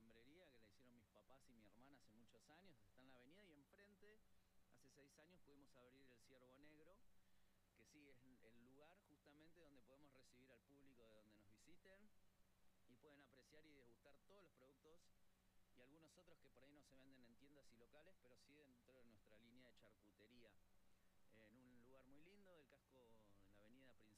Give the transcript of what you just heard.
fiambrería que la hicieron mis papás y mi hermana hace muchos años. Está en la avenida y enfrente, hace 6 años pudimos abrir el Ciervo Negro, que sí, es el lugar justamente donde podemos recibir al público de donde nos visiten y pueden apreciar y degustar todos los productos y algunos otros que por ahí no se